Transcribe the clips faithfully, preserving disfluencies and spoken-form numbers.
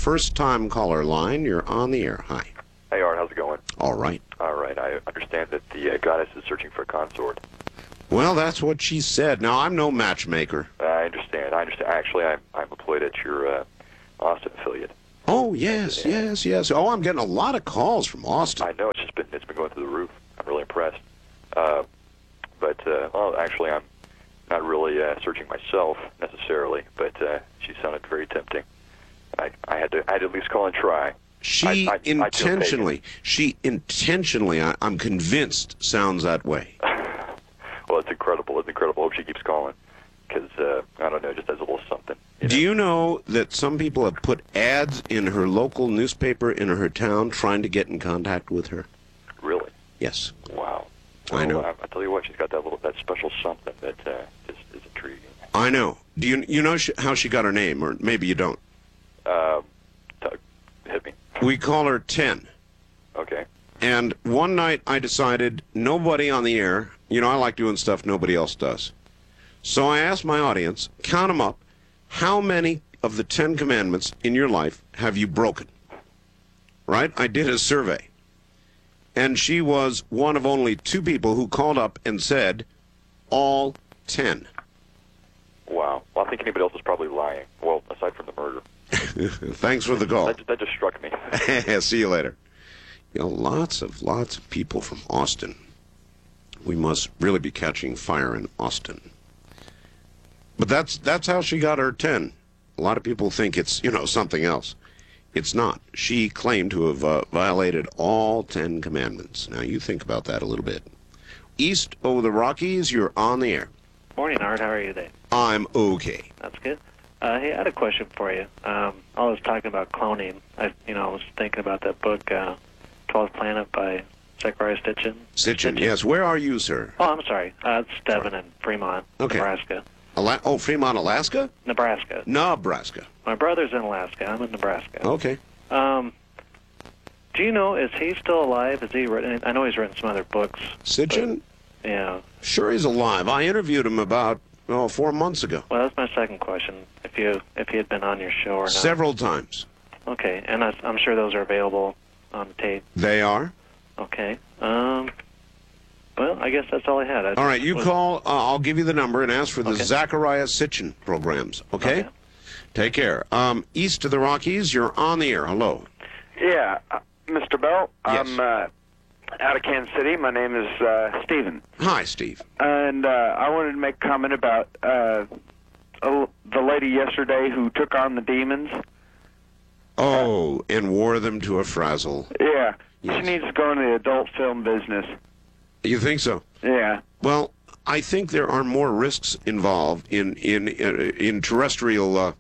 first-time caller line. You're on the air. Hi. Hey, Art, how's it going? All right. All right, I understand that the uh, goddess is searching for a consort. Well, that's what she said. Now, I'm no matchmaker. I understand. I understand. Actually, I'm, I'm employed at your uh, Austin affiliate. Oh, yes, Yeah. yes, yes. Oh, I'm getting a lot of calls from Austin. I know, it's just been, it's been going through the roof. I'm really impressed. Uh, but, uh, well, actually, I'm not really uh, searching myself necessarily, but uh, she sounded very tempting. I, I had to I had to at least call and try. She I, I, intentionally, she intentionally, I, I'm convinced, sounds that way. Well, it's incredible. It's incredible. I hope she keeps calling because, uh, I don't know, just as a little something. You Do know? you know that some people have put ads in her local newspaper in her town trying to get in contact with her? Really? Yes. Wow. I Well, know. I, I tell you what, she's got that little, that special something that uh, is, is intriguing. I know. Do you you know she, how she got her name, or maybe you don't? Um, Doug, hit me. We call her Ten. Okay. And one night I decided nobody on the air, you know, I like doing stuff nobody else does. So I asked my audience, count them up, how many of the Ten Commandments in your life have you broken? Right? I did a survey. And she was one of only two people who called up and said, all ten. Wow. Well, I think anybody else is probably lying. Well, aside from the murder. Thanks for the call. That, that just struck me. See you later. You know, lots of, lots of people from Austin. We must really be catching fire in Austin. But that's that's how she got her ten. A lot of people think it's, you know, something else. It's not. She claimed to have uh, violated all Ten Commandments. Now, you think about that a little bit. East of the Rockies, you're on the air. Morning, Art. How are you today? I'm okay. That's good. Uh, hey, I had a question for you. Um, I was talking about cloning. I, you know, I was thinking about that book, uh, twelfth Planet by Zechariah Sitchin. Sitchin, yes. Where are you, sir? Oh, I'm sorry. Uh, it's Devin in Fremont, Okay. Nebraska. Ala- oh, Fremont, Alaska? Nebraska. Nebraska. My brother's in Alaska. I'm in Nebraska. Okay. Um, do you know, is he still alive? Is he written? I know he's written some other books. Sitchin? But, yeah. Sure, he's alive. I interviewed him about oh, four months ago. Well, that's my second question. If you if he had been on your show or not. Several times. Okay, and I, I'm sure those are available on the tape. They are? Okay. Um. Well, I guess that's all I had. I All right, you was, call, uh, I'll give you the number and ask for the Okay. Zachariah Sitchin programs, okay? Okay. Take care. Um, east of the Rockies, you're on the air. Hello. Yeah, uh, Mister Bell, Yes. I'm uh, out of Kansas City. My name is uh, Stephen, Hi, Steve. and uh, I wanted to make a comment about uh, a, the lady yesterday who took on the demons. Oh, and wore them to a frazzle. Yeah, Yes. she needs to go into the adult film business. You think so? Yeah, Well, I think there are more risks involved in in in, in terrestrial uh,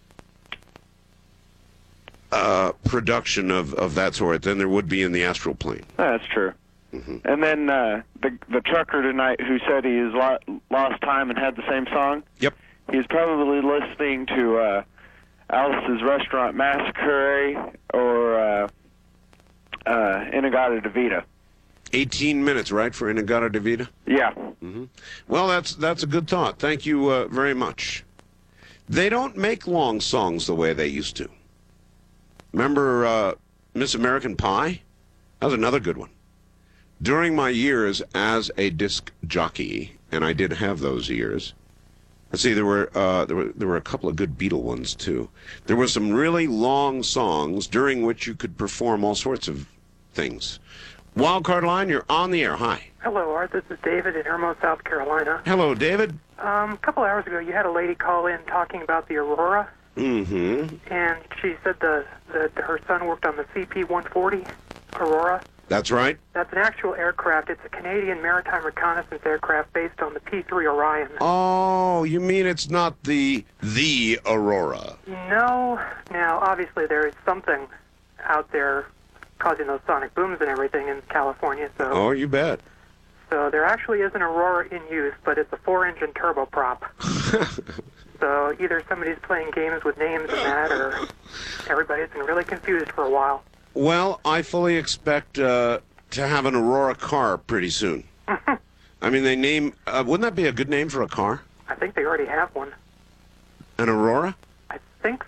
uh, production of, of that sort than there would be in the astral plane. that's true. Mm-hmm. And then uh, the the trucker tonight who said he has lo- lost time and had the same song. Yep. He's probably listening to uh, Alice's Restaurant Massacre or uh, uh, Inagata DeVita. eighteen minutes, right, for Inagata DeVita? Yeah. Well, that's that's a good thought. Thank you uh, very much. They don't make long songs the way they used to. Remember uh, Miss American Pie? That was another good one. During my years as a disc jockey, and I did have those years. Let's see, there were uh, there were there were a couple of good Beatle ones too. There were some really long songs during which you could perform all sorts of things. Wildcard line, you're on the air. Hi. Hello, Art. This is David in Irmo, South Carolina. Hello, David. Um, a couple hours ago, you had a lady call in talking about the Aurora, Mm-hmm. and she said the, the her son worked on the C P one forty Aurora. That's right. That's an actual aircraft. It's a Canadian maritime reconnaissance aircraft based on the P three Orion. Oh, you mean it's not the the Aurora? No. Now, obviously, there is something out there causing those sonic booms and everything in California. So, Oh, you bet. so there actually is an Aurora in use, but it's a four-engine turboprop. So either somebody's playing games with names and that, or everybody's been really confused for a while. Well, I fully expect uh, to have an Aurora car pretty soon. I mean, they name... Uh, wouldn't that be a good name for a car? I think they already have one. An Aurora? I think so. I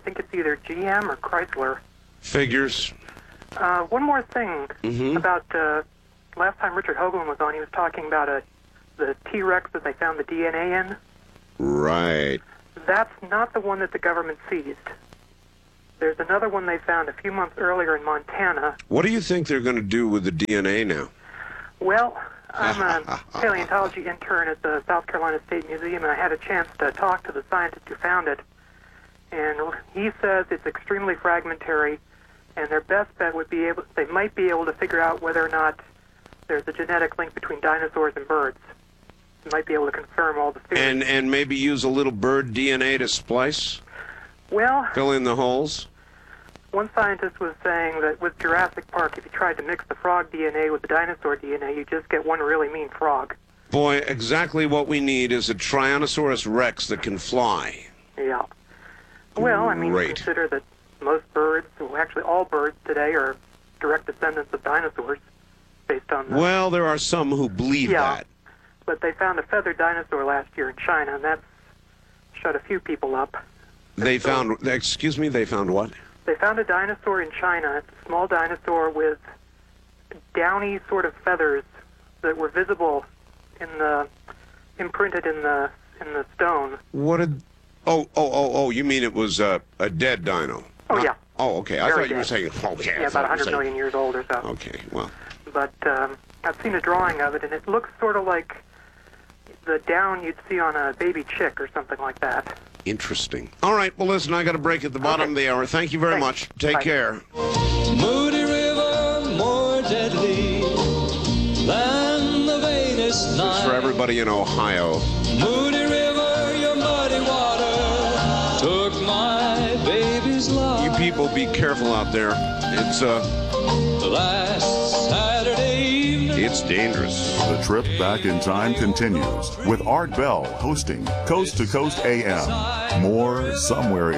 think it's either G M or Chrysler. Figures. Uh, one more thing Mm-hmm. about uh, last time Richard Hoagland was on, he was talking about a, the T-Rex that they found the D N A in. Right. That's not the one that the government seized. There's another one they found a few months earlier in Montana. What do you think they're going to do with the D N A now? Well, I'm a paleontology intern at the South Carolina State Museum, and I had a chance to talk to the scientist who found it. And he says it's extremely fragmentary, and their best bet would be able, they might be able to figure out whether or not there's a genetic link between dinosaurs and birds. They might be able to confirm all the theories. And and maybe use a little bird D N A to splice? Well, Fill in the holes? one scientist was saying that with Jurassic Park, if you tried to mix the frog D N A with the dinosaur D N A, you just get one really mean frog. Boy, exactly what we need is a Tyrannosaurus Rex that can fly. Yeah. Well, I mean, Great. consider that most birds, well, actually all birds today are direct descendants of dinosaurs based on the... Well, there are some who believe Yeah. that. But they found a feathered dinosaur last year in China, and that's shut a few people up. They found, excuse me, they found what? They found a dinosaur in China. It's a small dinosaur with downy sort of feathers that were visible in the imprinted in the in the stone. What did, oh, oh, oh, oh, you mean it was uh, a dead dino? Oh, Not- yeah. Oh, okay. I Very thought you were dead. saying, okay. I Yeah, thought about you were one hundred saying- million years old or so. Okay, well, But um, I've seen a drawing of it, and it looks sort of like the down you'd see on a baby chick or something like that. interesting. All right, well, listen, I got a break at the bottom Okay. of the hour. Thank you very Thanks. much. Take Bye. care. Moody River, more deadly than the vainest This night. is for everybody in Ohio. Moody River, your muddy water took my baby's life. You people be careful out there. It's uh, Last Saturday evening. it's dangerous. The trip back in time continues with Art Bell hosting Coast to Coast A M. More somewhere